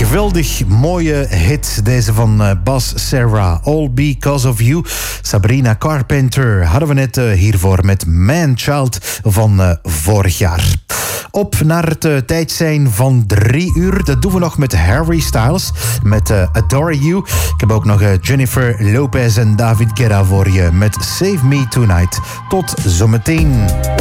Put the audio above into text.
Geweldig mooie hit, deze van Bas Serra. All Because of You. Sabrina Carpenter hadden we net hiervoor met Man Child van vorig jaar. Op naar het tijd zijn van 3 uur. Dat doen we nog met Harry Styles, met Adore You. Ik heb ook nog Jennifer Lopez en David Guetta voor je met Save Me Tonight. Tot zometeen.